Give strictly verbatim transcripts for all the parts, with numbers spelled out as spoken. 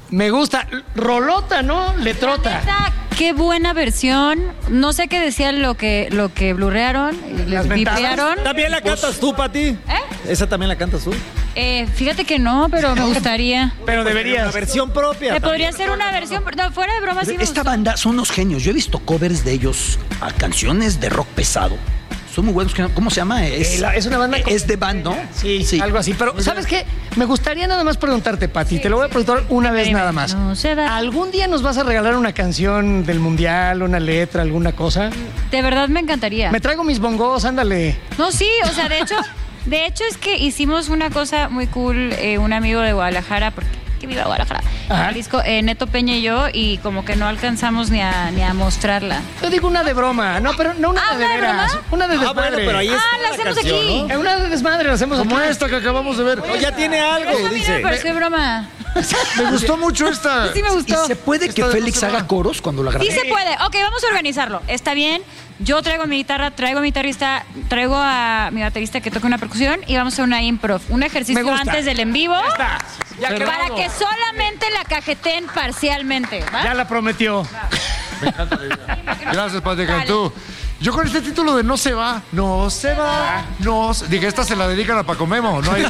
Me gusta. Rolota, ¿no? Letrota. Neta, qué buena versión. No sé qué decía lo que, lo que blurrearon, Las vipearon. ¿También la cantas tú, Pati? ¿Eh? ¿Esa también la cantas tú? Eh, fíjate que no, pero me gustaría. Pero deberías. Una versión propia. Me podría hacer una versión, no, fuera de broma sí me Esta gustó. banda son unos genios. Yo he visto covers de ellos a canciones de rock pesado. Son muy buenos. ¿Cómo se llama? Es, Eh, la- es una banda con- Es de band, ¿no? Sí, sí, algo así. Pero, ¿sabes qué? Me gustaría nada más preguntarte, Pati. Sí, te lo voy a sí. preguntar una vez Dime, nada más. no se va. ¿Algún día nos vas a regalar una canción del mundial, una letra, alguna cosa? De verdad me encantaría. Me traigo mis bongos, ándale. No, sí, o sea, de hecho, de hecho es que hicimos una cosa muy cool, eh, un amigo de Guadalajara, porque que viva Guadalajara, Ajá. Jalisco, eh, Neto Peña y yo, y como que no alcanzamos ni a, ni a mostrarla. Yo digo una de broma, no, pero no una Ah, de ¿una de veras. broma? Una de Ah, desmadre. bueno, pero ahí está Ah, la hacemos canción, aquí. ¿no? Eh, Una de desmadre la hacemos Como aquí. esta que acabamos de ver. No, ya tiene algo, Esa, mira, dice. me pareció broma. Me gustó mucho esta. Sí me ¿Y gustó. se puede que Esta de Félix no se haga va. coros cuando la grabe? Sí se puede. Ok, vamos a organizarlo. Está bien. Yo traigo mi guitarra, traigo a mi guitarrista, traigo a mi baterista que toque una percusión y vamos a hacer una improv. Un ejercicio Me gusta. antes del en vivo. Ya está. Ya quedó. Para que solamente la cajeteen parcialmente. ¿va? Ya la prometió. Me encanta la idea. Gracias, Pati Cantú. Yo con este título de No se va, no se va, no se... Dije, esta se la dedican a Paco Memo, no hay...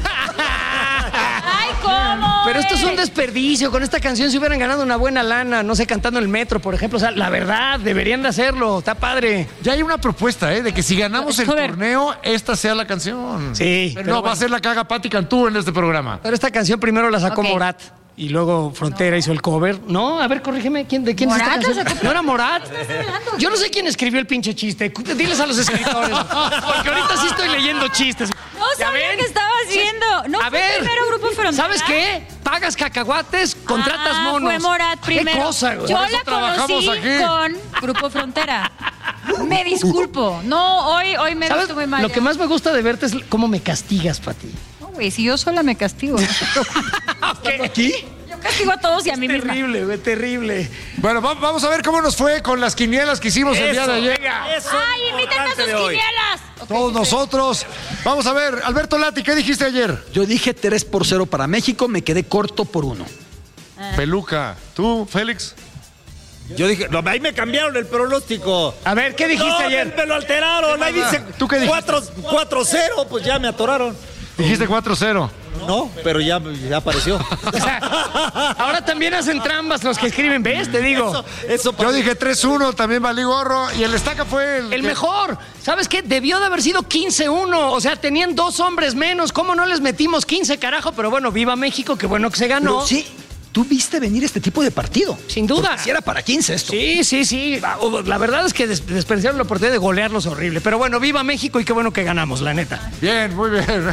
¡Ay, cómo! Pero esto es un ves? desperdicio. Con esta canción se hubieran ganado una buena lana, no sé, cantando en el metro, por ejemplo. O sea, la verdad, deberían de hacerlo. Está padre. Ya hay una propuesta, ¿eh? De que si ganamos el Cover. torneo, esta sea la canción. Sí, Pero pero no, va bueno. a ser la que haga Pati Cantú en este programa. Pero esta canción primero la sacó Ok. Morat. Y luego Frontera hizo el cover. No, a ver, corrígeme, ¿quién, ¿de quién es esta ¿Morat la canción? sacó? ¿No era Morat? hablando? Yo no sé quién escribió el pinche chiste. Diles a los escritores. Porque ahorita sí estoy leyendo chistes. No ¿Ya sabía ven? que estabas viendo. No A fue ver, primero Grupo Frontera. ¿sabes qué? Pagas cacahuates, contratas Ah, monos. Fue Morat primero. ¿Qué cosa, güey? Yo Por eso la trabajamos conocí aquí. con Grupo Frontera. Me disculpo. No, hoy, hoy me he ¿Sabes? visto muy mal. Lo ya. que más me gusta de verte es cómo me castigas, Pati. No, güey, si yo sola me castigo. ¿Aquí? Yo castigo a todos y a mí misma. Terrible, güey, terrible. Bueno, va- vamos a ver cómo nos fue con las quinielas que hicimos el día de ayer. Eso ¡Ay, es invítenme a importante sus de hoy. quinielas! Ok, Todos sí, nosotros. Vamos a ver, Alberto Lati, ¿qué dijiste ayer? Yo dije tres por cero para México, me quedé corto por uno. Peluca. ¿Tú, Félix? Yo dije, no, ahí me cambiaron el pronóstico. A ver, ¿qué dijiste No, ayer? me lo alteraron. Ahí dice ¿Tú qué dijiste? cuatro cero, pues ya me atoraron. Dijiste cuatro cero. No, pero ya, ya apareció. O sea, ahora también hacen trampas los que escriben, ¿ves? Te digo. Eso, eso Yo dije tres uno, también valí gorro. Y el estaca fue el... El que- mejor. ¿Sabes qué? Debió de haber sido quince uno. O sea, tenían dos hombres menos. ¿Cómo no les metimos quince, carajo? Pero bueno, viva México, qué bueno que se ganó. Pero sí, tú viste venir este tipo de partido. Sin duda. Porque si era para quince esto. Sí, sí, sí. La verdad es que des- desperdiciaron la oportunidad de golearlos horrible. Pero bueno, viva México y qué bueno que ganamos, la neta. Bien, muy bien.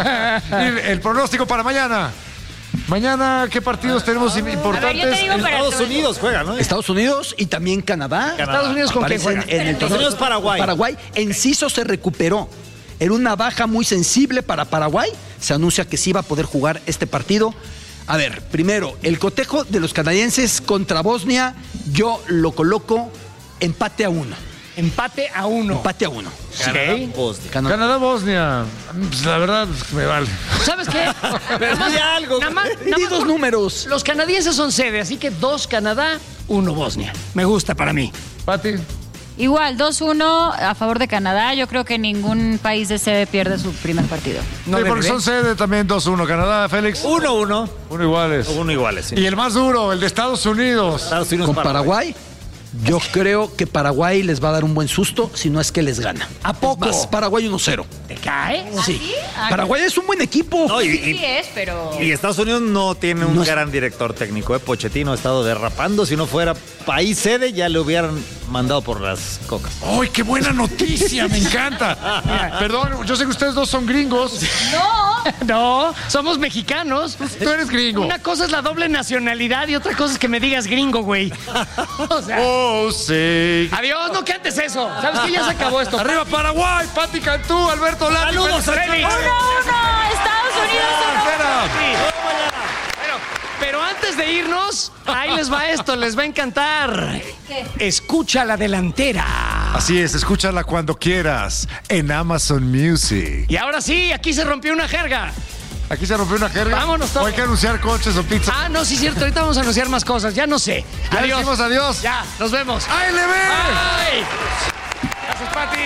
Y el pronóstico para mañana. Mañana, ¿qué partidos tenemos A ver, importantes? yo te digo El- para Estados Unidos juega, ¿no? Estados Unidos y también Canadá. Estados Unidos con quién Aparecen juega. en el Estados Unidos, Paraguay. Paraguay. Enciso se recuperó. Era una baja muy sensible para Paraguay. Se anuncia que sí va a poder jugar este partido. A ver, primero, el cotejo de los canadienses contra Bosnia, yo lo coloco empate a uno. Empate a uno. Empate a uno. Ok. Bosnia. Canadá. Canadá-Bosnia. Pues, la verdad, me vale. ¿Sabes qué? Pero di algo. Nada más, Di nada más dos por- números. Los canadienses son sede, así que dos Canadá, uno Bosnia. Me gusta para mí. Pati. Igual, dos uno a favor de Canadá. Yo creo que ningún país de sede pierde su primer partido. No sí, debe porque de. son sede también dos uno. Canadá, Félix. Uno, uno. Uno iguales. Uno iguales, sí. Y el más duro, el de Estados Unidos. Estados Unidos, Con Paraguay, yo creo que Paraguay les va a dar un buen susto, si no es que les gana. ¿A poco? Es más, Paraguay uno cero. ¿Te cae? Sí. Ah, Paraguay es un buen equipo. No, y, Sí y- es, pero... y Estados Unidos no tiene un No es- gran director técnico. ¿eh? Pochettino ha estado derrapando. Si no fuera país sede, ya le hubieran mandado por las cocas. ¡Ay, qué buena noticia! ¡Me encanta! Perdón, yo sé que ustedes dos son gringos. No, No, somos mexicanos. Tú eres gringo. Una cosa es la doble nacionalidad y otra cosa es que me digas gringo, güey. O sea, Oh, sí. adiós, no cantes eso. ¿Sabes que ya se acabó esto? Arriba Paraguay, Pati Cantú, Alberto Lati. ¡Saludos, Félix. Félix! uno, uno, Estados Unidos uno. Espera. Sí. Pero, pero antes de irnos, ahí les va esto, les va a encantar. Escucha la delantera. Así es, escúchala cuando quieras en Amazon Music. Y ahora sí, aquí se rompió una jerga. Aquí se rompió una jerga. Vámonos todos. O hay que anunciar coches o pizza. Ah, no, sí es cierto. Ahorita vamos a anunciar más cosas. Ya no sé. Ya Adiós. decimos adiós. Ya, nos vemos. ¡Ahí le ve! ¡Ay! Gracias, Pati.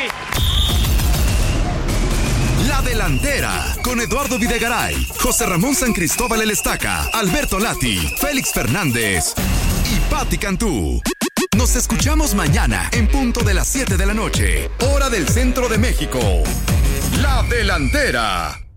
La Delantera, con Eduardo Videgaray, José Ramón San Cristóbal El Estaca, Alberto Lati, Félix Fernández y Pati Cantú. Nos escuchamos mañana en punto de las siete de la noche, hora del centro de México. La Delantera.